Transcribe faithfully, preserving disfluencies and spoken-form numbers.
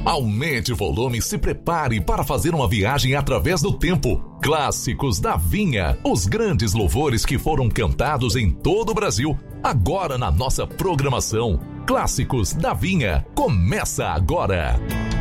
Aumente o volume e se prepare para fazer uma viagem através do tempo. Clássicos da Vinha, os grandes louvores que foram cantados em todo o Brasil. Agora na nossa programação. Clássicos da Vinha, começa agora.